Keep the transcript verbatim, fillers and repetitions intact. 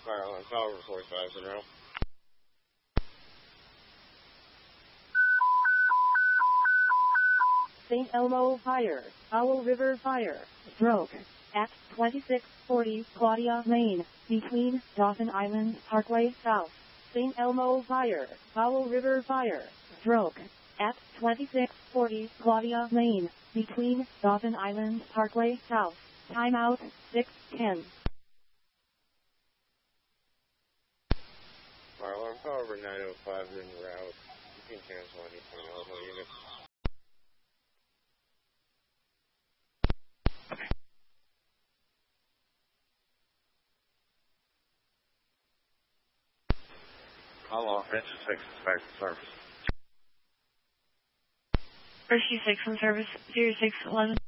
Fire alarm tower forty-five in a row. Saint Elmo Fire, Owl River Fire, Stroke, at twenty-six forty Claudia Lane, between Dawson Island Parkway South. Saint Elmo Fire, Owl River Fire, Stroke, at twenty-six forty Claudia Lane, between Dawson Island Parkway South. Timeout, six ten. Fire alarm tower nine oh five in route. You can cancel anything else on unit. Hello, Francis six is back to service. Rescue six on service, zero six eleven.